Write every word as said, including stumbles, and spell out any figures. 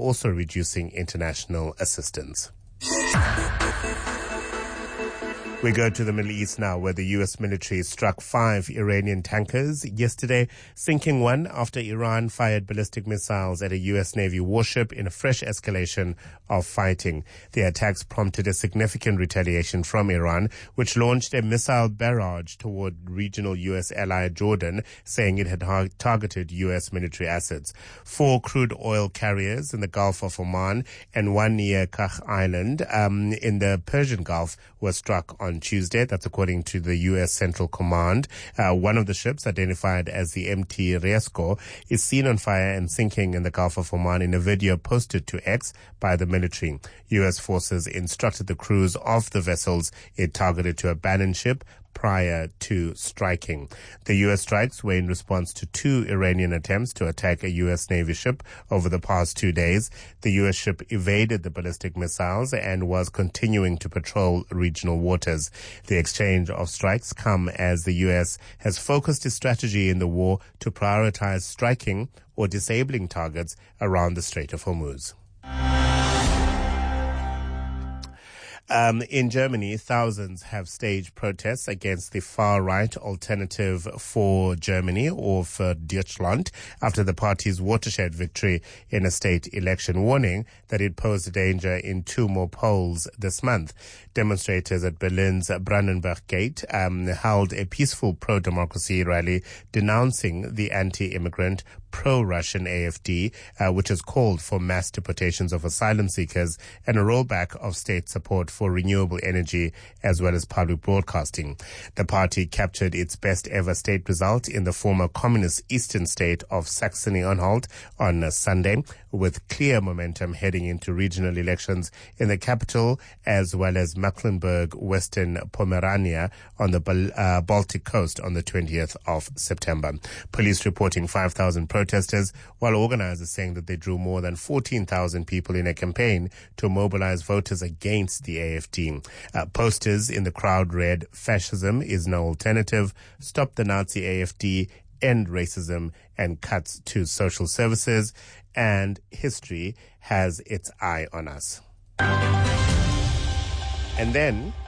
also reducing international assistance. We go to the Middle East now, where the U S military struck five Iranian tankers yesterday, sinking one after Iran fired ballistic missiles at a U S Navy warship in a fresh escalation of fighting. The attacks prompted a significant retaliation from Iran, which launched a missile barrage toward regional U S ally Jordan, saying it had har- targeted U S military assets. Four crude oil carriers in the Gulf of Oman and one near Kach Island um, in the Persian Gulf were struck on Tuesday. That's according to the U S Central Command. Uh, one of the ships, identified as the M T Riesco, is seen on fire and sinking in the Gulf of Oman in a video posted to X by the military. U S forces instructed the crews of the vessels it targeted to abandon ship prior to striking. The U S strikes were in response to two Iranian attempts to attack a U S Navy ship over the past two days. The U S ship evaded the ballistic missiles and was continuing to patrol regional waters. The exchange of strikes come as the U S has focused its strategy in the war to prioritize striking or disabling targets around the Strait of Hormuz. Um, in Germany, thousands have staged protests against the far-right Alternative for Germany, or for Deutschland, after the party's watershed victory in a state election, warning that it posed a danger in two more polls this month. Demonstrators at Berlin's Brandenburg Gate um, held a peaceful pro-democracy rally denouncing the anti-immigrant pro-Russian A F D, uh, which has called for mass deportations of asylum seekers and a rollback of state support for renewable energy as well as public broadcasting. The party captured its best ever state result in the former communist eastern state of Saxony-Anhalt on uh, Sunday, with clear momentum heading into regional elections in the capital as well as Mecklenburg, Western Pomerania on the Bal- uh, Baltic coast on the twentieth of September. Police reporting five thousand protesters, while organizers saying that they drew more than fourteen thousand people in a campaign to mobilize voters against the A F D. Uh, posters in the crowd read, "Fascism is no alternative, stop the Nazi A F D, end racism, and cuts to social services, and history has its eye on us." And then